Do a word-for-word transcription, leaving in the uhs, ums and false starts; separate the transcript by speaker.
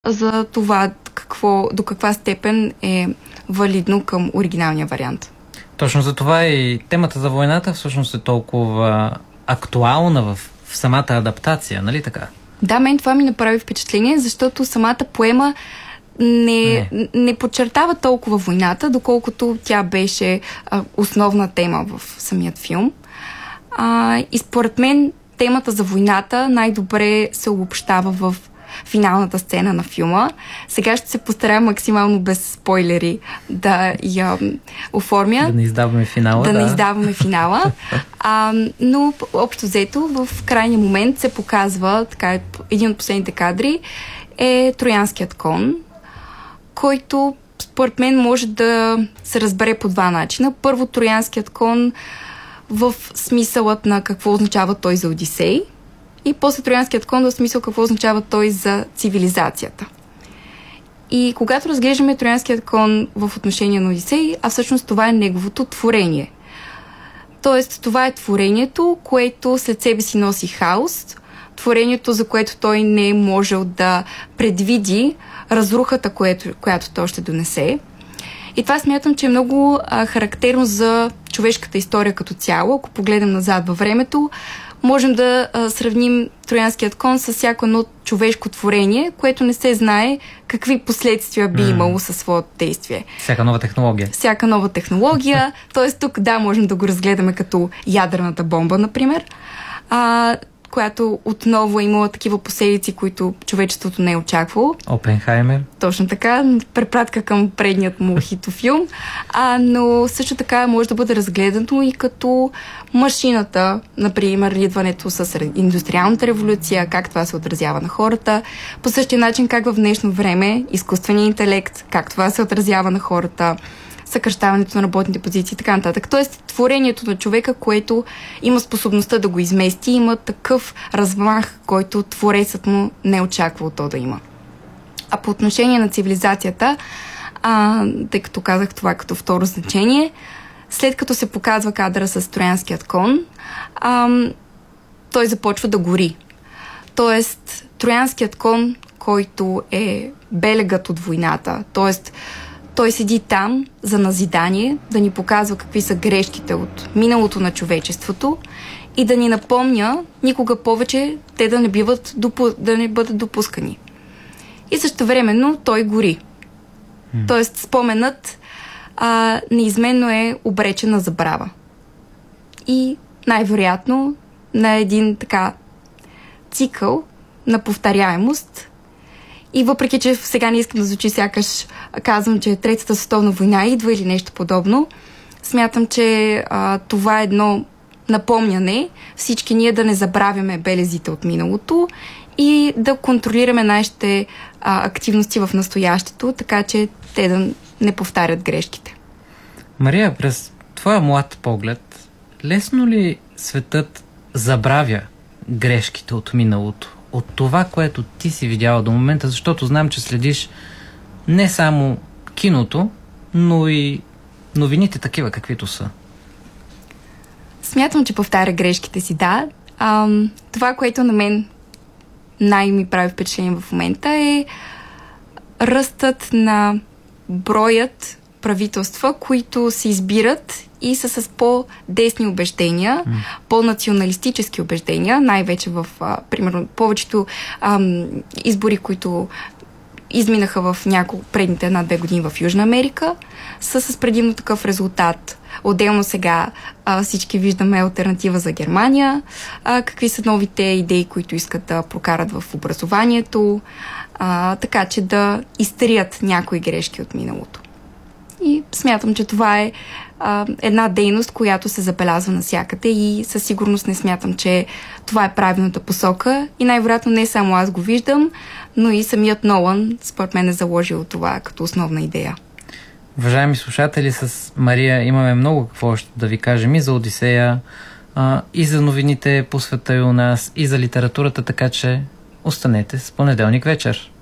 Speaker 1: за това какво, до каква степен е валидно към оригиналния вариант.
Speaker 2: Точно за това и темата за войната всъщност е толкова актуална в, в самата адаптация, нали така?
Speaker 1: Да, мен това ми направи впечатление, защото самата поема не, не. не подчертава толкова войната, доколкото тя беше а, основна тема в самият филм. А, и според мен темата за войната най-добре се обобщава в финалната сцена на филма. Сега ще се постарая максимално без спойлери да я оформя.
Speaker 2: Да не издаваме финала.
Speaker 1: Да,
Speaker 2: да.
Speaker 1: не издаваме финала. А, но общо взето в крайния момент се показва, така е, един от последните кадри е троянският кон, който според мен може да се разбере по два начина. Първо, троянският кон в смисълът на какво означава той за Одисей, и после троянският кон в смисъл какво означава той за цивилизацията. И когато разглеждаме троянският кон в отношение на Одисей, а всъщност това е неговото творение. Тоест, това е творението, което след себе си носи хаос, творението, за което той не е можел да предвиди разрухата, което, която той ще донесе. И това смятам, че е много а, характерно за човешката история като цяло. Ако погледнем назад във времето, можем да а, сравним троянският кон с всяко едно човешко творение, което не се знае какви последствия би имало със своето действие.
Speaker 2: Всяка нова технология.
Speaker 1: Всяка нова технология. Тоест тук, да, можем да го разгледаме като ядрената бомба, например, а, която отново е имала такива последици, които човечеството не е очаквало.
Speaker 2: Опенхаймер.
Speaker 1: Точно така, препратка към предният му хитофилм. А, но също така може да бъде разгледано и като машината, например, идването с индустриалната революция, как това се отразява на хората. По същия начин, как в днешно време изкуственият интелект, как това се отразява на хората, съкръщаването на работните позиции и така нататък. Тоест, творението на човека, което има способността да го измести, има такъв размах, който творецът му не е очаквал то да има. А по отношение на цивилизацията, а, тъй като казах това като второ значение, след като се показва кадъра с троянският кон, а, той започва да гори. Тоест, троянският кон, който е белегът от войната, тоест той седи там за назидание, да ни показва какви са грешките от миналото на човечеството и да ни напомня никога повече те да не, биват, да не бъдат допускани. И същевременно той гори. Mm. Тоест споменът а, неизменно е обречен на забрава. И най-вероятно на един така цикъл на повторяемост. И въпреки, че сега не искам да звучи сякаш казвам, че Третата световна война идва или нещо подобно, смятам, че а, това е едно напомняне всички ние да не забравяме белезите от миналото и да контролираме нашите а, активности в настоящето, така че те да не повтарят грешките.
Speaker 2: Мария, през твоя млад поглед, лесно ли светът забравя грешките от миналото? От това, което ти си видяла до момента, защото знам, че следиш не само киното, но и новините такива, каквито са.
Speaker 1: Смятам, че повтаря грешките си, да. А, това, което на мен най-ми прави впечатление в момента е ръстът на броят правителства, които се избират и са с по-десни убеждения, mm. по-националистически убеждения, най-вече в, а, примерно, повечето ам, избори, които изминаха в няколко предните една-две години в Южна Америка, са с предимно такъв резултат. Отделно сега а, всички виждаме алтернатива за Германия, а, какви са новите идеи, които искат да прокарат в образованието, а, така че да изтрият някои грешки от миналото. И смятам, че това е а, една дейност, която се забелязва навсякъде и със сигурност не смятам, че това е правилната посока и най-вероятно не само аз го виждам, но и самият Нолан според мен е заложил това като основна идея.
Speaker 2: Уважаеми слушатели, с Мария имаме много какво още да ви кажем и за Одисея, а, и за новините по света и у нас, и за литературата, така че останете с понеделник вечер.